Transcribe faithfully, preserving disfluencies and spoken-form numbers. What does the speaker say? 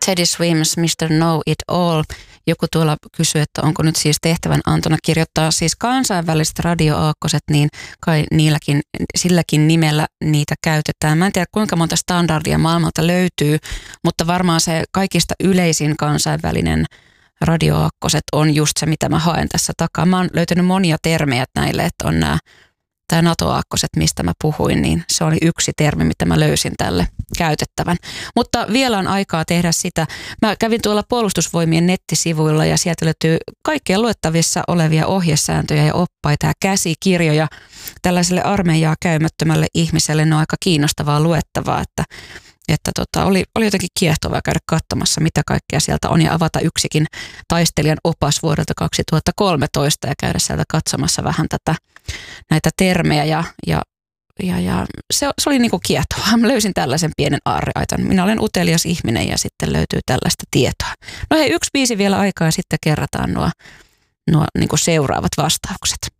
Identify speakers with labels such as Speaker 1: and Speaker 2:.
Speaker 1: Teddy Swims, mister Know It All. Joku tuolla kysyi, että onko nyt siis tehtävän antona kirjoittaa siis kansainväliset radioaakkoset, niin kai niilläkin, silläkin nimellä niitä käytetään. Mä en tiedä kuinka monta standardia maailmalta löytyy, mutta varmaan se kaikista yleisin kansainvälinen radioaakkoset on just se, mitä mä haen tässä takaa. Mä oon löytänyt monia termejä näille, että on nämä tämä NATO-aakkoset, mistä mä puhuin, niin se oli yksi termi, mitä mä löysin tälle käytettävän. Mutta vielä on aikaa tehdä sitä. Mä kävin tuolla Puolustusvoimien nettisivuilla ja sieltä löytyy kaikkea luettavissa olevia ohjesääntöjä ja oppaita ja käsikirjoja. Tällaiselle armeijaa käymättömälle ihmiselle ne on aika kiinnostavaa luettavaa, että Että tota, oli, oli jotenkin kiehtovaa käydä katsomassa, mitä kaikkea sieltä on ja avata yksikin taistelijan opas vuodelta kaksituhattakolmetoista ja käydä sieltä katsomassa vähän tätä, näitä termejä ja, ja, ja, ja se, se oli niinku kiehtovaa. Mä löysin tällaisen pienen aarreaitan. Minä olen utelias ihminen ja sitten löytyy tällaista tietoa. No hei, yksi biisi vielä aikaa ja sitten kerrataan nuo, nuo niinku seuraavat vastaukset.